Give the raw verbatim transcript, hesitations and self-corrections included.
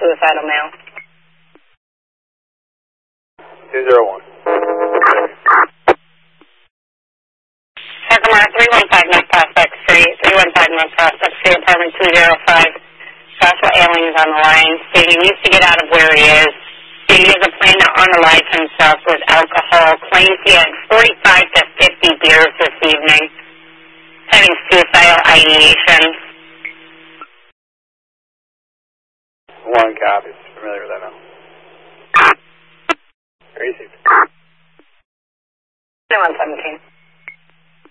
suicidal male. two zero one. Herkimer, three one five North Prospect Street, three one five North Prospect Street, apartment two zero five. Joshua Ailing is on the line, stating he needs to get out of where he is. Stating he has a plan to unalive himself with alcohol. Claims he had forty-five to fifty beers this evening. Having suicidal ideation. One copy. Familiar with that now. Crazy. one seventeen.